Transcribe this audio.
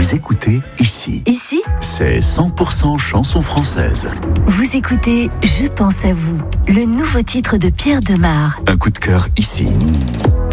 Vous écoutez ici. Ici, C'est 100% chansons françaises. vous écoutez Je pense à vous, le nouveau titre de Pierre Demar. Un coup de cœur ici.